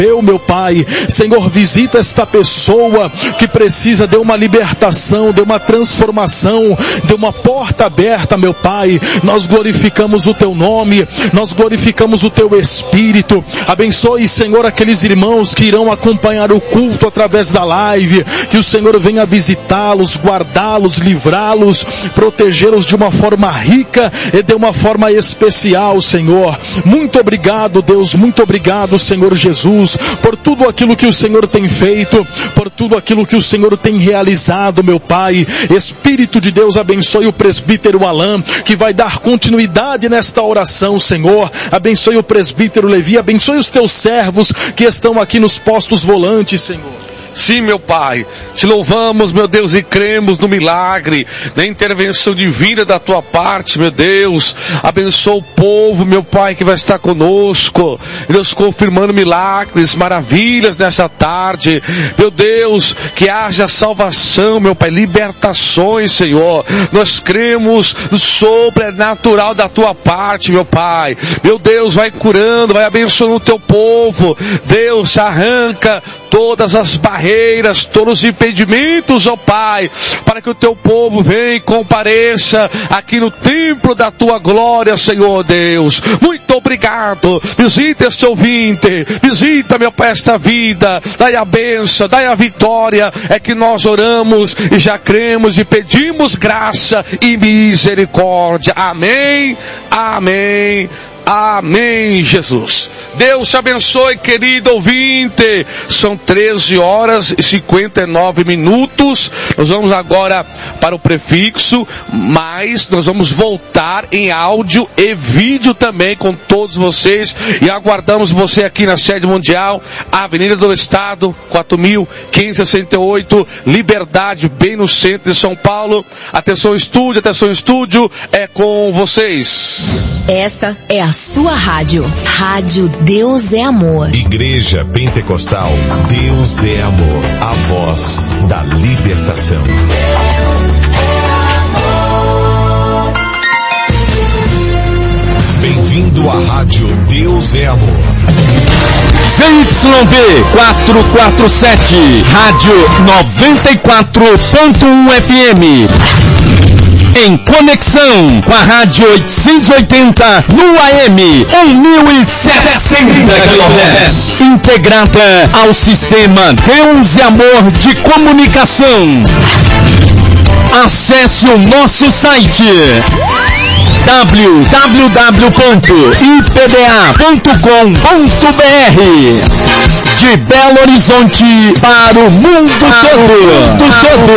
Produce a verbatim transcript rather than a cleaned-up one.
Eu, meu Pai, Senhor, visita esta pessoa que precisa de uma libertação, de uma transformação, de uma porta aberta, meu Pai. Nós glorificamos o Teu nome, nós glorificamos o Teu Espírito. Abençoe, Senhor, aqueles irmãos que irão acompanhar o culto através da live, que o Senhor venha visitá-los, guardá-los, livrá-los, protegê-los de uma forma rica e de uma forma especial, Senhor. Muito obrigado, Deus, muito obrigado, Senhor Jesus, por tudo aquilo que o Senhor tem feito, por tudo aquilo que o Senhor tem realizado, meu Pai. Espírito de Deus, abençoe o presbítero Alain, que vai dar continuidade nesta oração, Senhor. Abençoe o presbítero Levi, abençoe os teus servos que estão aqui nos postos volantes, Senhor. Sim, meu Pai, te louvamos, meu Deus, e cremos no milagre, na intervenção divina da tua parte, meu Deus. Abençoa o povo, meu Pai, que vai estar conosco, Deus, confirmando milagres, maravilhas nessa tarde, meu Deus, que haja salvação, meu Pai, libertações, Senhor. Nós cremos no sobrenatural da tua parte, meu Pai. Meu Deus, vai curando, vai abençoando o teu povo. Deus, arranca todas as barreiras, todos os impedimentos, ó Pai, para que o teu povo venha e compareça aqui no templo da tua glória, Senhor Deus. Muito obrigado. Visita este ouvinte, visita, meu Pai, esta vida, dai a bênção, dai a vitória. É que nós oramos e já cremos e pedimos graça e misericórdia. Amém, amém. Amém, Jesus. Deus te abençoe, querido ouvinte. São treze horas e cinquenta e nove minutos. Nós vamos agora para o prefixo, mas nós vamos voltar em áudio e vídeo também com todos vocês. E aguardamos você aqui na sede mundial, Avenida do Estado, quatro mil quinhentos e sessenta e oito, Liberdade, bem no centro de São Paulo. Atenção estúdio, atenção estúdio, é com vocês. Esta é a sua rádio. Rádio Deus é Amor. Igreja Pentecostal Deus é Amor. A voz da libertação. Bem-vindo à Rádio Deus é Amor. C Y B quatrocentos e quarenta e sete, Rádio noventa e quatro ponto um F M. Em conexão com a Rádio oitocentos e oitenta no A M mil e sessenta quilohertz, integrada ao sistema Deus e Amor de comunicação. Acesse o nosso site w w w ponto i p d a ponto com ponto b r. De Belo Horizonte para o mundo todo. Mundo todo.